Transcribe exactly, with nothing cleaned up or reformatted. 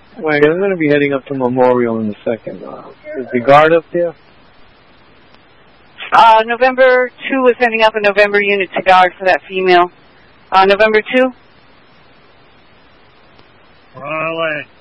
Wait, I'm going to be heading up to Memorial in a second. Uh, is the guard up there? Uh, November two is sending up a November unit to guard for that female. Uh, November two? We're on our way.